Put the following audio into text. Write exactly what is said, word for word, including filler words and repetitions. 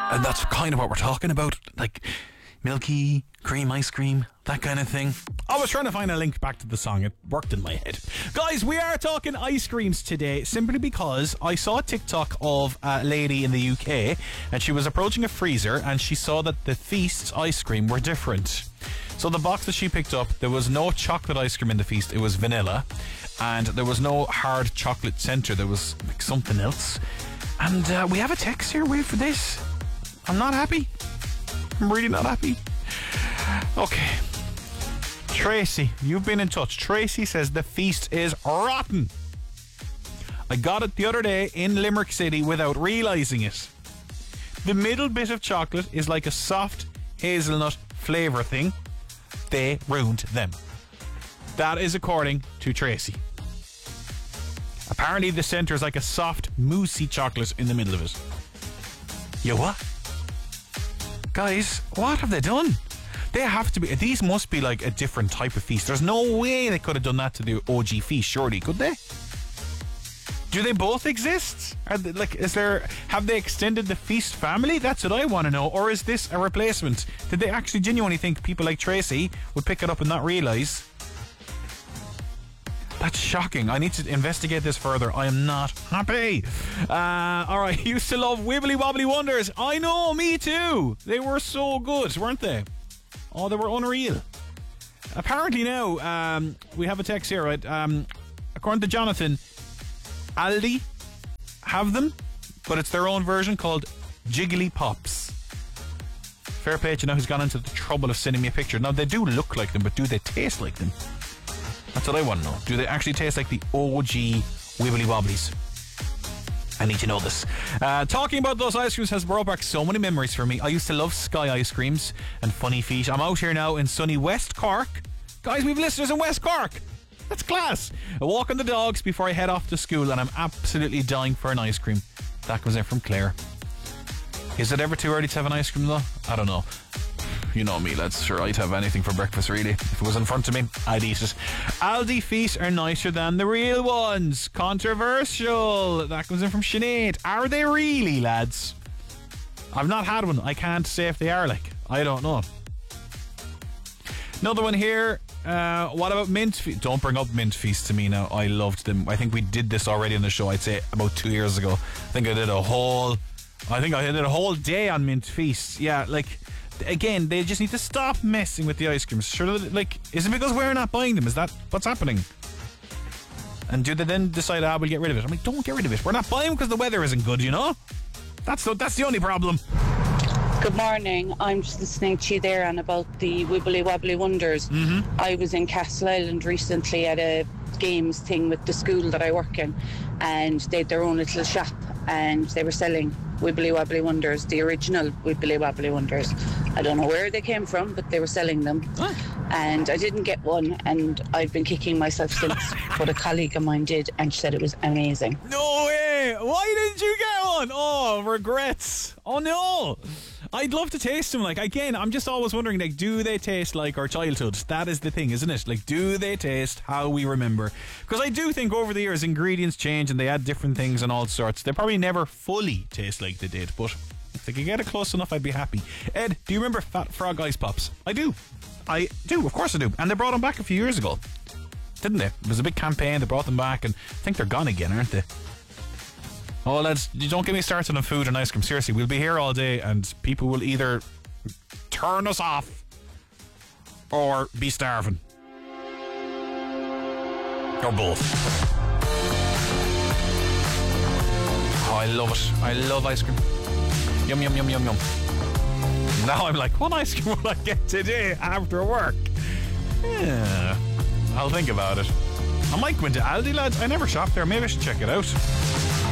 And that's kind of what we're talking about. Like milky cream ice cream, that kind of thing. I was trying to find a link back to the song. It worked in my head. Guys, we are talking ice creams today simply because I saw a TikTok of a lady in the U K and she was approaching a freezer and she saw that the Feast's ice cream were different. So the box that she picked up, there was no chocolate ice cream in the Feast. It was vanilla. And there was no hard chocolate centre. There was like something else. And uh, we have a text here. Wait for this. I'm not happy. I'm really not happy. Okay. Tracy, you've been in touch. Tracy says the Feast is rotten. I got it the other day in Limerick City without realising it. The middle bit of chocolate is like a soft hazelnut flavour thing. They ruined them. That is according to Tracy. Apparently the centre is like a soft, moussey chocolate in the middle of it. You what? Guys, what have they done? They have to be... These must be like a different type of Feast. There's no way they could have done that to the O G Feast, surely, could they? Do they both exist? Are they, like, is there... Have they extended the Feast family? That's what I want to know. Or is this a replacement? Did they actually genuinely think people like Tracy would pick it up and not realise? That's shocking. I need to investigate this further. I am not happy. Uh, Alright, used to love Wibbly Wobbly Wonders. I know, me too. They were so good, weren't they? Oh, they were unreal. Apparently now, um, we have a text here, right? Um, according to Jonathan, Aldi have them, but it's their own version called Jiggly Pops. Fair play to know who's gone into the trouble of sending me a picture. Now, they do look like them, but do they taste like them? That's what I want to know. Do they actually taste like the O G Wibbly Wobblies? I need to know this. Uh, talking about those ice creams has brought back so many memories for me. I used to love Sky ice creams and Funny Feet. I'm out here now in sunny West Cork. Guys, we've listeners in West Cork. That's class. I walk on the dogs before I head off to school and I'm absolutely dying for an ice cream. That comes in from Claire. Is it ever too early to have an ice cream though? I don't know. You know me, lads. Sure, I'd have anything for breakfast, really. If it was in front of me, I'd eat it. Aldi Feast are nicer than the real ones. Controversial. That comes in from Sinead. Are they really, lads? I've not had one. I can't say if they are, like. I don't know. Another one here. Uh, what about Mint Feast? Don't bring up Mint Feast to me now. I loved them. I think we did this already on the show, I'd say about two years ago. I think I did a whole... I think I did a whole day on Mint Feast. Yeah, like... Again, they just need to stop messing with the ice creams. Sure, like, is it because we're not buying them? Is that what's happening? And do they then decide, ah, we'll get rid of it? I'm like, don't get rid of it. We're not buying them because the weather isn't good, you know? That's the, that's the only problem. Good morning. I'm just listening to you there and about the Wibbly Wobbly Wonders. Mm-hmm. I was in Castle Island recently at a games thing with the school that I work in, and they had their own little shop and they were selling Wibbly Wobbly Wonders, the original Wibbly Wobbly Wonders. I don't know where they came from, but they were selling them. What? And I didn't get one, and I've been kicking myself since. But a colleague of mine did, and she said it was amazing. No way! Why didn't you get one? Oh, regrets. Oh no! I'd love to taste them. Like, again, I'm just always wondering, like, do they taste like our childhood? That is the thing, isn't it? Like, do they taste how we remember? Because I do think over the years ingredients change and they add different things and all sorts. They probably never fully taste like they did, but if they could get it close enough, I'd be happy. Ed, do you remember Fat Frog Ice Pops? I do. I do, of course I do. And they brought them back a few years ago, didn't they? It was a big campaign, they brought them back, and I think they're gone again, aren't they? Oh, lads, you don't get me started on food and ice cream. Seriously, we'll be here all day and people will either turn us off or be starving. Or both. Oh, I love it. I love ice cream. Yum, yum, yum, yum, yum. Now I'm like, what ice cream will I get today after work? Yeah, I'll think about it. I might go into Aldi, lads. I never shop there. Maybe I should check it out.